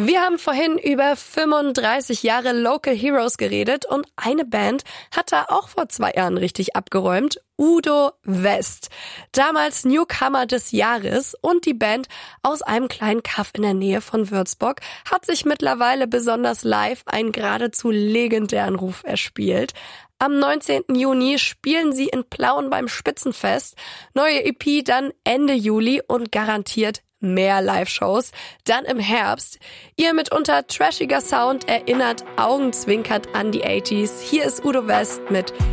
Wir haben vorhin über 35 Jahre Local Heroes geredet und eine Band hat da auch vor 2 Jahren richtig abgeräumt. Udo West. Damals Newcomer des Jahres und die Band aus einem kleinen Kaff in der Nähe von Würzburg hat sich mittlerweile besonders live einen geradezu legendären Ruf erspielt. Am 19. Juni spielen sie in Plauen beim Spitzenfest. Neue EP dann Ende Juli und garantiert mehr Live-Shows. Dann im Herbst. Ihr mitunter trashiger Sound erinnert augenzwinkert an die 80s. Hier ist Udo West mit